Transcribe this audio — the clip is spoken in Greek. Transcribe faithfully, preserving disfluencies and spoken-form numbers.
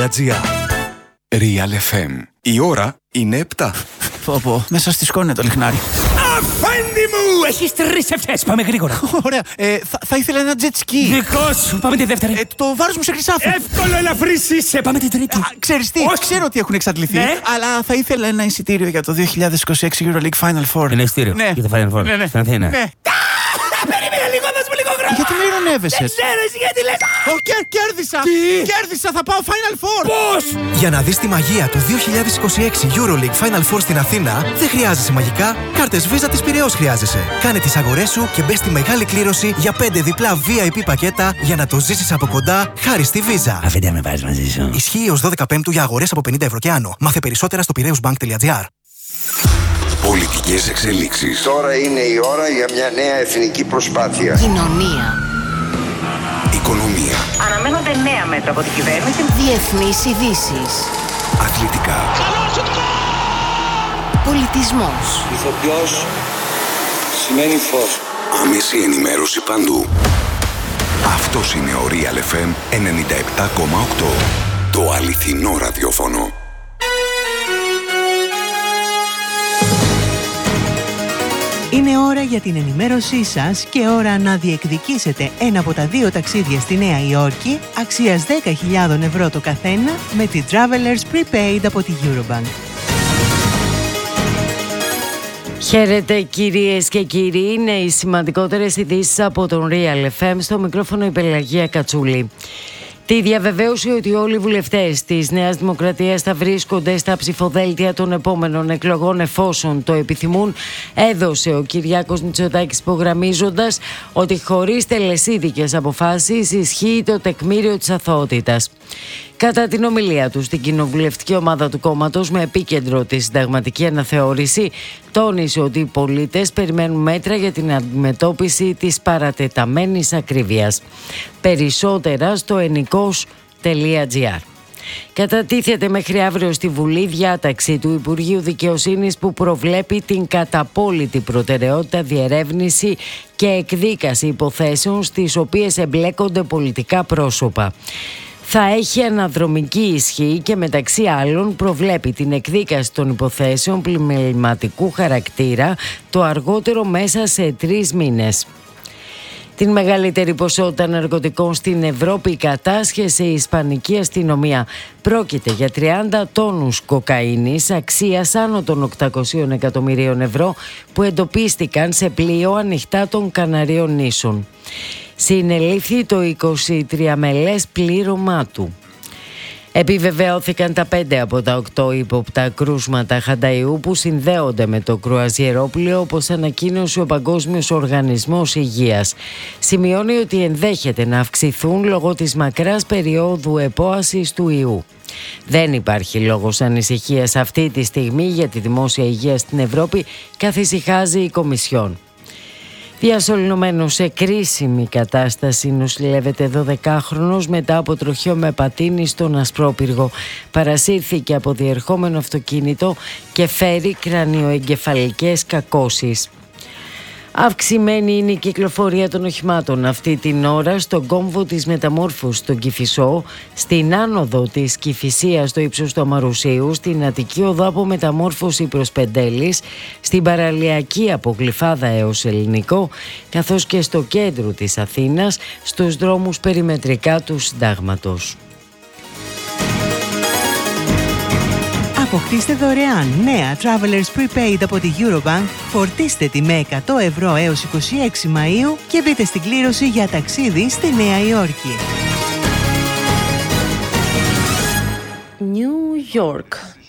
Real.gr. Real εφ εμ. Η ώρα είναι επτά. Πω πω, μέσα στη σκόνη το λιχνάρι. Αφέντη μου! Έχεις τρεις ευχές, πάμε γρήγορα. Ωραία, ε, θα, θα ήθελα ένα jet ski. Δικό σου, πάμε τη δεύτερη. Ε, το βάρος μου σε χρυσάφι. Εύκολο, ελαφρύς είσαι, πάμε την τρίτη. Α, ξέρεις τι, Όχι. ξέρω ότι έχουν εξαντληθεί, Ναι. αλλά θα ήθελα ένα εισιτήριο για το δύο χιλιάδες είκοσι έξι EuroLeague Final Four. Ένα εισιτήριο Ναι. για το Final Four Ναι, ναι. στην Αθήνα. Ναι. Περίμενε λίγο, δώσ' μου λίγο χρόνο. Γιατί με ειρωνεύεσαι? Δεν ξέρω εσύ γιατί λες. Ω, κέρ- κέρδισα! Τι? Κέρδισα, θα πάω Final Four! Πώς? Για να δεις τη μαγεία του δύο χιλιάδες είκοσι έξι EuroLeague Final Four στην Αθήνα, δεν χρειάζεσαι μαγικά, κάρτες Visa της Πειραιώς χρειάζεσαι. Κάνε τις αγορές σου και μπες στη μεγάλη κλήρωση για πέντε διπλά βι άι πι πακέτα για να το ζήσεις από κοντά χάρη στη Visa. Αφέντη, με βάζεις μαζί σου. Ισχύει ως δώδεκα Πέμπτου για αγορές από πενήντα ευρώ και άνω. Μάθε περισσότερα στο πειραιώσbank.gr. Πολιτικές εξελίξεις. Τώρα είναι η ώρα για μια νέα εθνική προσπάθεια. Κοινωνία. Οικονομία. Αναμένονται νέα μέτρα από την κυβέρνηση. Διεθνείς ειδήσεις. Αθλητικά. Πολιτισμός. Ηθοποιός σημαίνει φως. Άμεση ενημέρωση παντού. Αυτός είναι ο Real εφ εμ ενενήντα επτά κόμμα οκτώ. Το αληθινό ραδιόφωνο. Είναι ώρα για την ενημέρωσή σας και ώρα να διεκδικήσετε ένα από τα δύο ταξίδια στη Νέα Υόρκη αξίας δέκα χιλιάδες ευρώ το καθένα με τη Travelers Prepaid από τη Eurobank. Χαίρετε κυρίες και κύριοι, είναι οι σημαντικότερες ειδήσεις από τον Real εφ εμ, στο μικρόφωνο η Πελαγία Κατσούλη. Τη διαβεβαίωση ότι όλοι οι βουλευτές της Νέας Δημοκρατίας θα βρίσκονται στα ψηφοδέλτια των επόμενων εκλογών εφόσον το επιθυμούν, έδωσε ο Κυριάκος Μητσοτάκης, υπογραμμίζοντας ότι χωρίς τελεσίδικες αποφάσεις ισχύει το τεκμήριο της αθωότητας. Κατά την ομιλία του στην κοινοβουλευτική ομάδα του κόμματος με επίκεντρο τη συνταγματική αναθεώρηση, τόνισε ότι οι πολίτες περιμένουν μέτρα για την αντιμετώπιση της παρατεταμένης ακρίβειας. Περισσότερα στο ενικός τελεία τζι άρ. Κατατίθεται μέχρι αύριο στη Βουλή διάταξη του Υπουργείου Δικαιοσύνης που προβλέπει την καταπόλητη προτεραιότητα διερεύνηση και εκδίκαση υποθέσεων στις οποίες εμπλέκονται πολιτικά πρόσωπα. Θα έχει αναδρομική ισχύ και μεταξύ άλλων προβλέπει την εκδίκαση των υποθέσεων πλημεληματικού χαρακτήρα το αργότερο μέσα σε τρεις μήνες. Την μεγαλύτερη ποσότητα ναρκωτικών στην Ευρώπη κατάσχεσε η Ισπανική αστυνομία. Πρόκειται για τριάντα τόνους κοκαίνης αξίας άνω των οκτακόσια εκατομμυρίων ευρώ που εντοπίστηκαν σε πλοίο ανοιχτά των Καναρίων νήσων. Συνελήφθη το εικοσιτριάμελες πλήρωμά του. Επιβεβαιώθηκαν τα πέντε από τα οκτώ ύποπτα κρούσματα χανταϊού που συνδέονται με το κρουαζιερόπλοιο, όπως ανακοίνωσε ο Παγκόσμιος Οργανισμός Υγείας. Σημειώνει ότι ενδέχεται να αυξηθούν λόγω της μακράς περίοδου επόασης του ιού. Δεν υπάρχει λόγος ανησυχίας αυτή τη στιγμή για τη δημόσια υγεία στην Ευρώπη, καθησυχάζει η Κομισιόν. Διασωληνωμένος σε κρίσιμη κατάσταση νοσηλεύεται δωδεκάχρονος μετά από τροχαίο με πατίνι στον Ασπρόπυργο. Παρασύρθηκε από διερχόμενο αυτοκίνητο και φέρει κρανιοεγκεφαλικές κακώσεις. Αυξημένη είναι η κυκλοφορία των οχημάτων αυτή την ώρα στον κόμβο της Μεταμόρφωσης στον Κηφισό, στην άνοδο της Κηφισίας στο ύψος του Αμαρουσίου, στην Αττική οδό από Μεταμόρφωση προς Πεντέλης, στην παραλιακή από Γλυφάδα έως Ελληνικό, καθώς και στο κέντρο της Αθήνας, στους δρόμους περιμετρικά του Συντάγματος. Αποκτήστε δωρεάν νέα Travelers Prepaid από τη Eurobank, φορτίστε τη με εκατό ευρώ έως είκοσι έξι Μαΐου και μπείτε στην κλήρωση για ταξίδι στη Νέα Υόρκη. New York.